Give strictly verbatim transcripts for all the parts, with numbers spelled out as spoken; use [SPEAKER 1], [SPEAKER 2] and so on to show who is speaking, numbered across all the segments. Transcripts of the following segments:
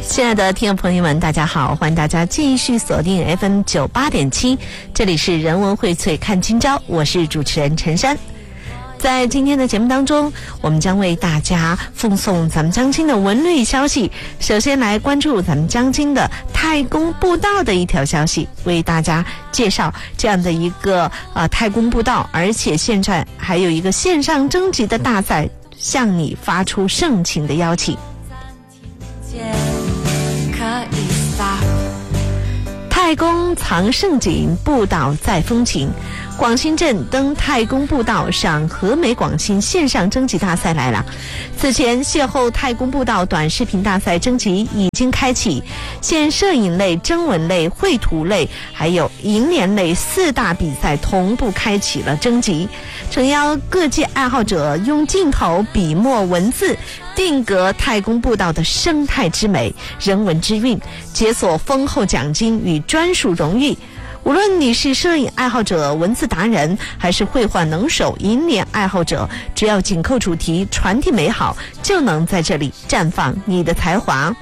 [SPEAKER 1] 亲爱的听众朋友们，大家好，欢迎大家继续锁定 F M 九八点七，这里是人文荟萃看今朝，我是主持人陈珊。在今天的节目当中，我们将为大家奉送咱们江津的文旅消息。首先来关注咱们江津的太公步道的一条消息，为大家介绍这样的一个呃太公步道，而且现在还有一个线上征集的大赛，向你发出盛情的邀请。太公藏胜景，步道载风情。广兴镇登太公步道上和美广兴线上征集大赛来了。此前邂逅太公步道短视频大赛征集已经开启，现摄影类、征文类、绘图类还有银联类四大比赛同步开启了征集，诚邀各界爱好者用镜头、笔墨、文字定格太公步道的生态之美、人文之韵，解锁丰厚奖金与专属荣誉。无论你是摄影爱好者、文字达人，还是绘画能手、银联爱好者，只要紧扣主题，传递美好，就能在这里绽放你的才华。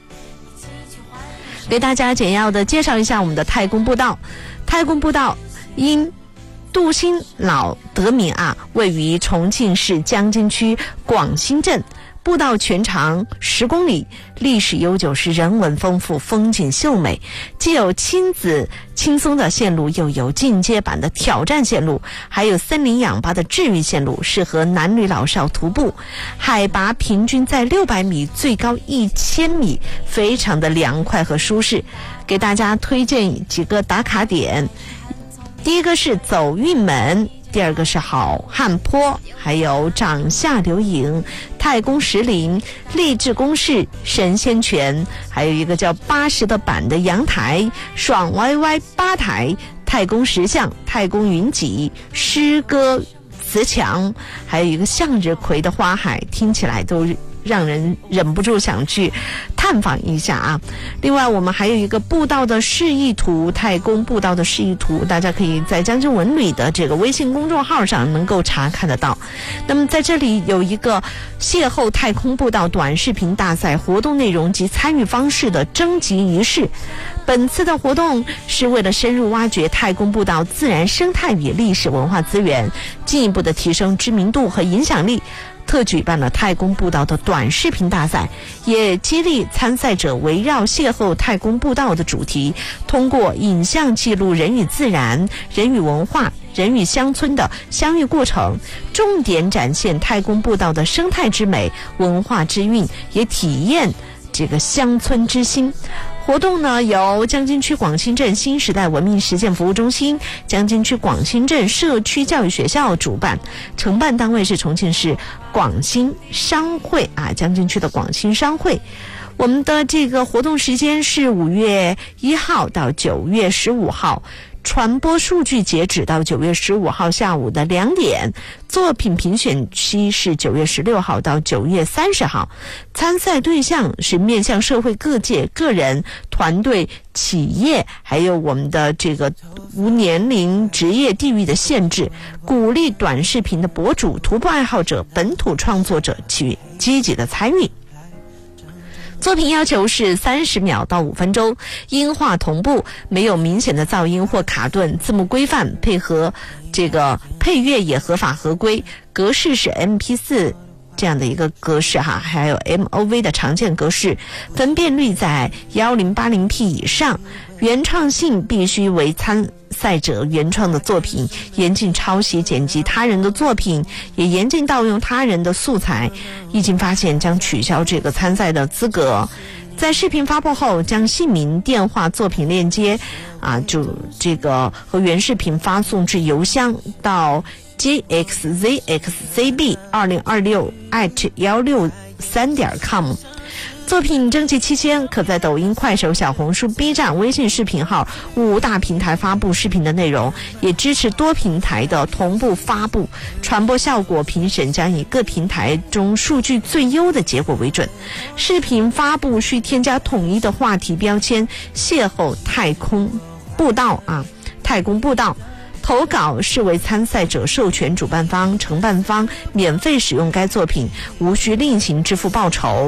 [SPEAKER 1] 给大家简要的介绍一下我们的太公步道。太公步道因杜兴老得名啊，位于重庆市江津区广兴镇。步道全长十公里，历史悠久，是人文丰富，风景秀美。既有亲子轻松的线路，又有进阶版的挑战线路，还有森林氧吧的治愈线路，适合男女老少徒步。海拔平均在六百米，最高一千米，非常的凉快和舒适。给大家推荐几个打卡点，第一个是走运门，第二个是好汉坡，还有掌下流影、太公石林、励志公室、神仙泉，还有一个叫八十的板的阳台、爽歪歪吧台、太公石像、太公云脊、诗歌祠墙，还有一个向日葵的花海，听起来都让人忍不住想去探访一下啊。另外我们还有一个步道的示意图，太公步道的示意图，大家可以在江津文旅的这个微信公众号上能够查看得到。那么在这里有一个邂逅太公步道短视频大赛活动内容及参与方式的征集仪式。本次的活动是为了深入挖掘太公步道自然生态与历史文化资源，进一步的提升知名度和影响力，特举办了太公步道的短视频大赛，也激励参赛者围绕邂逅太公步道的主题，通过影像记录人与自然、人与文化、人与乡村的相遇过程，重点展现太公步道的生态之美、文化之韵，也体验这个乡村之心。活动呢由江津区广兴镇新时代文明实践服务中心、江津区广兴镇社区教育学校主办，承办单位是重庆市广兴商会啊，江津区的广兴商会。我们的这个活动时间是五月一号到九月十五号。传播数据截止到九月十五号下午的两点，作品评选期是九月十六号到九月三十号。参赛对象是面向社会各界、个人、团队、企业，还有我们的这个无年龄、职业、地域的限制，鼓励短视频的博主、徒步爱好者、本土创作者去积极的参与。作品要求是三十秒到五分钟，音画同步，没有明显的噪音或卡顿，字幕规范，配合这个配乐也合法合规，格式是 M P 四 这样的一个格式哈，还有 M O V 的常见格式，分辨率在一零八零 P 以上，原创性必须为参赛者原创的作品，严禁抄袭剪辑他人的作品，也严禁盗用他人的素材，一经发现将取消这个参赛的资格。在视频发布后，将姓名、电话、作品链接啊，就这个和原视频发送至邮箱到 G X Z X C B 二零二六 at 一六三点 com。作品征集期间，可在抖音、快手、小红书、B 站、微信视频号五大平台发布视频的内容，也支持多平台的同步发布。传播效果评审将以各平台中数据最优的结果为准。视频发布需添加统一的话题标签“邂逅太空步道”啊，太公步道。投稿视为参赛者授权主办方、承办方免费使用该作品，无需另行支付报酬。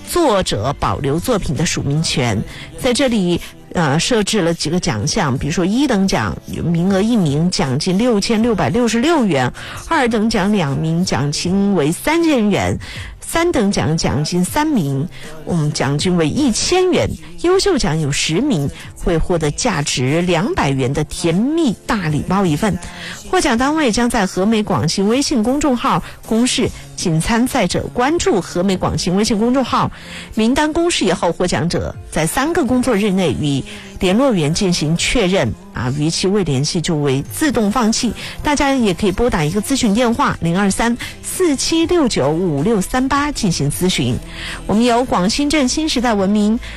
[SPEAKER 1] 作者保留作品的署名权。在这里呃，设置了几个奖项，比如说一等奖名额一名，奖金六千六百六十六元；二等奖两名，奖金为三千元；三等奖奖金三名，嗯，奖金为一千元；优秀奖有十名，会获得价值两百元的甜蜜大礼包一份。获奖单位将在和美广信微信公众号公示，请参赛者关注和美广信微信公众号，名单公示以后，获奖者在三个工作日内与联络员进行确认啊，逾期未联系就为自动放弃。大家也可以拨打一个咨询电话零二三四七六九五六三八进行咨询。我们由广新镇新时代文明